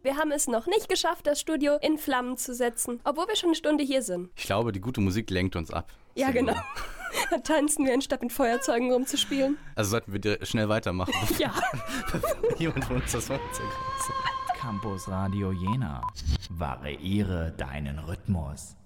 Wir haben es noch nicht geschafft, das Studio in Flammen zu setzen, obwohl wir schon eine Stunde hier sind. Ich glaube, die gute Musik lenkt uns ab. Ja, genau. Dann tanzen wir, anstatt mit Feuerzeugen rumzuspielen. Also sollten wir schnell weitermachen. Ja. Jemand von uns das Feuerzeug raus. Campus Radio Jena. Variiere deinen Rhythmus.